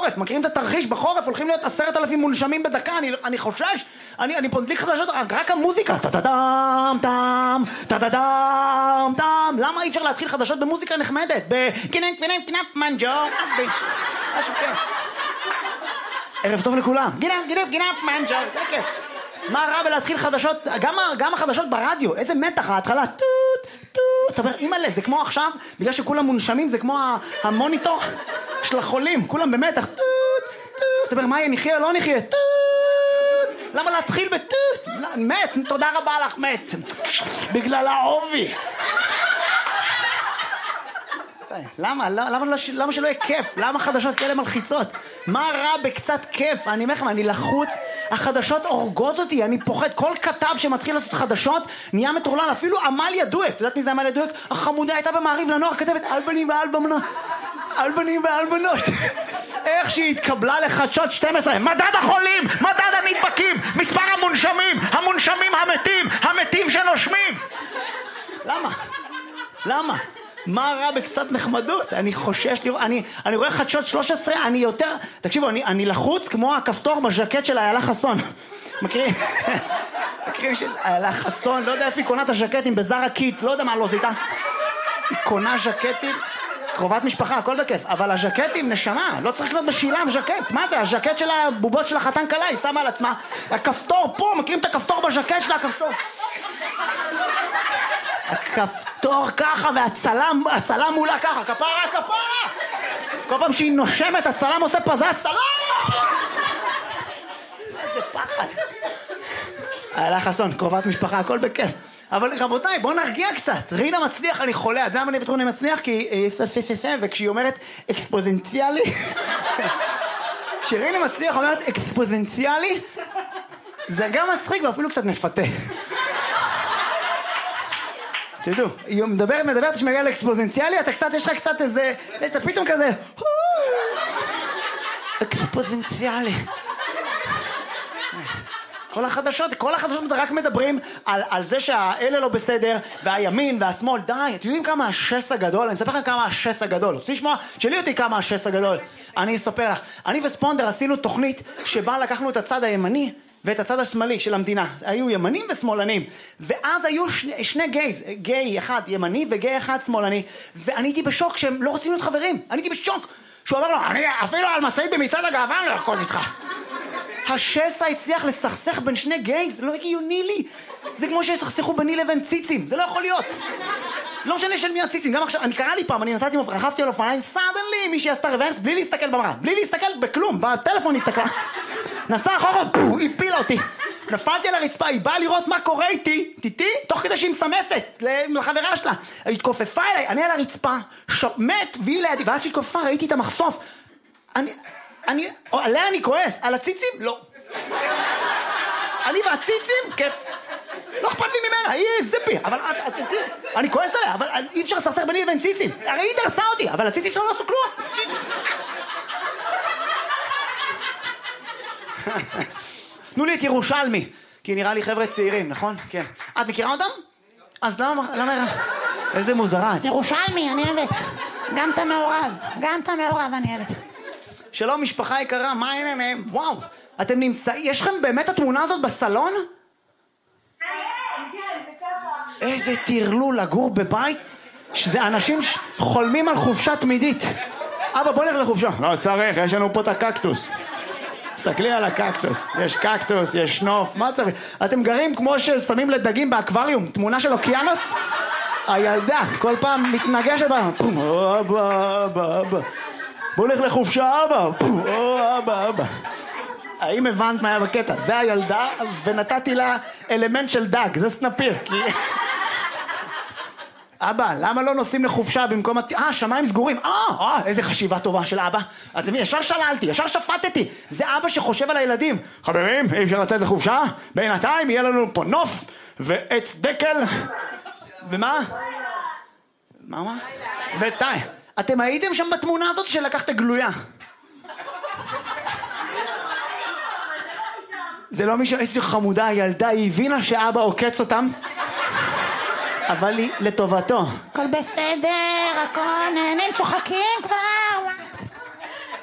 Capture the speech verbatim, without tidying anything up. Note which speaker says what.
Speaker 1: בחורף, מכירים את התרחיש בחורף, הולכים להיות עשרת אלפים מונשמים בדקה, אני, אני חושש, אני, אני פונדליק חדשות, רק, רק המוזיקה, טה-טה-דם, טם, טה-טה-דם, טם, למה אי אפשר להתחיל חדשות במוזיקה נחמדת? בקינם, קינם, קינם, מנג'ו, משהו כן. ערב טוב לכולם, גינם, גינם, גינם, מנג'ו, זה כיף. מה רע בלהתחיל חדשות, גם, גם החדשות ברדיו, איזה מתח, ההתחלה, טוט, טוט, אתה אומר, אימא'לה, זה כמו עכשיו, בגלל שכולם מונשמים, זה כמו המוניטור של החולים, כולם במתח, טוט, טוט, אתה אומר, מה יהיה, נחיה או לא נחיה, טוט, למה להתחיל בטוט, מת, תודה רבה לך, מת, בגלל העובי. למה? למה, למה שלא יהיה כיף? למה חדשות כאלה מלחיצות? מה רע בקצת כיף? אני אומר לכם, אני לחוץ, החדשות הורגות אותי, אני פוחד, כל כתב שמתחיל לעשות חדשות נהיה מטורלל, אפילו עמליה דואק, אתה יודעת מי זה עמליה דואק? החמודה הייתה במעריב לנוער, כתבת על בנים ועל בנות, על בנים ועל בנות. איך שהיא התקבלה לחדשות שתים עשרה, מדד החולים, מדד הנדבקים, מספר המונשמים, המונשמים המתים, המתים שנושמים. למה? למה? מה רע בקצת נחמדות? אני חושש, אני, אני רואה חדשות שלוש עשרה, אני יותר, תקשיבו, אני, אני לחוץ כמו הכפתור בז'קט של איילה חסון. מכירים? מכירים של איילה חסון, לא יודע איפה היא קונה את הז'קטים, בזרה קידס, לא יודע מה לא זה איתה. היא קונה ז'קטים, קרובת משפחה, הכל בכיף, אבל הז'קטים נשמה, לא צריך לקנות בשילם ז'קט, מה זה? הז'קט של הבובות של החתן קלה, היא שמה על עצמה, הכפתור פה, מכירים את הכפתור בז'קט שלה, הכפתור. הכפתור ככה והצלם, הצלם מולה ככה, כפרה, כפרה! כל פעם שהיא נושמת, הצלם עושה פזץ, לא! איזה פחד. איילה חסון, קרובת משפחה, הכל בכיף. אבל רבותיי, בואו נרגיע קצת. רינה מצליח, אני חולה. אתה יודע מה אני בטוח אני מצליח? כי וכשהיא אומרת אקספוזנציאלי, כשרינה מצליח אומרת אקספוזנציאלי, זה גם מצחיק ואפילו קצת מפתה. תדעו, היא מדברת, מדברת, שמגיע לאקספוזנציאלי, אתה קצת, יש לך קצת איזה, אתה פתאום כזה, אקספוזנציאלי. כל החדשות, כל החדשות רק מדברים על, על זה שהאלה לא בסדר, והימין והשמאל, די, אתם יודעים כמה השס הגדול? אני אספר לכם כמה השס הגדול. רוצים לשמוע? תשאלי אותי כמה השס הגדול. אני אספר לך. אני וספונדר עשינו תוכנית שבה לקחנו את הצד הימני, ואת הצד השמאלי של המדינה. היו ימנים ושמאלנים. ואז היו שני, שני גייז, גיי אחד ימני וגיי אחד שמאלני. ואני הייתי בשוק שהם לא רוצים להיות חברים. אני הייתי בשוק. שהוא אמר לו, אני אפילו על מסעית במצעד הגאווה אני לא יכול איתך. השסע הצליח לסכסך בין שני גייז, לא הגיוני לי. זה כמו שיסכסכו ביני לבין ציצים, זה לא יכול להיות. לא משנה של מי הציצים, גם עכשיו, אני קרא לי פעם, אני נסעתי, רכבתי על אופניים, סדנלי, מישהי עשתה רוורס, בלי להסתכל במראה, בלי להסתכל בכלום, בטלפון הסתכלה. נסע אחורה, היא הפילה אותי. נפלתי על הרצפה, היא באה לראות מה קורה איתי, איתי, תוך כדי שהיא מסמסת לחברה שלה. היא התכופפה אליי, אני על הרצפה, מת, והיא לידי, ואז שהיא התכופפה, ראיתי את המחשוף. אני, אני, עליה אני כועס, על הציצים? לא. אני והציצים? כיף. לא אכפת לי ממנה, היא זיפי, אבל אני כועס עליה, אבל אי אפשר לסכסך ביני לבין ציצים. הרי היא דרסה אותי, אבל הציצים שלו לא עשו כלום. תנו לי את ירושלמי, כי נראה לי חבר'ה צעירים, נכון? כן. את מכירה אותם? אז למה, למה, איזה מוזרה.
Speaker 2: ירושלמי, אני אוהבת. גם אתה מעורב, גם אתה מעורב, אני אוהבת.
Speaker 1: שלום, משפחה יקרה, מה העניינים? וואו, אתם נמצאים, יש לכם באמת התמונה הזאת בסלון? איזה תרלול לגור בבית, שזה אנשים חולמים על חופשה תמידית. אבא, בוא נלך לחופשה. לא צריך, יש לנו פה את הקקטוס. תסתכלי על הקקטוס, יש קקטוס, יש נוף, מה צריך? אתם גרים כמו ששמים לדגים באקווריום, תמונה של אוקיינוס? הילדה, כל פעם מתנגשת בה, אבא, אבא, אבא. בוא נלך לחופשה, אבא, אבא, אבא. האם הבנת מה היה בקטע? זה הילדה, ונתתי לה אלמנט של דג, זה סנפיר, כי... אבא, למה לא נוסעים לחופשה במקום... אה, שמיים סגורים. אה, אה, איזה חשיבה טובה של אבא. אז ישר שללתי, ישר שפטתי. זה אבא שחושב על הילדים. חברים, אי אפשר לצאת לחופשה? בינתיים יהיה לנו פה נוף ועץ דקל. ומה? מה, מה? וטי. אתם הייתם שם בתמונה הזאת שלקחת גלויה. זה לא מישהו, איזו חמודה הילדה, היא הבינה שאבא עוקץ אותם. אבל היא לטובתו.
Speaker 2: הכל בסדר, הכל נהנים, צוחקים כבר.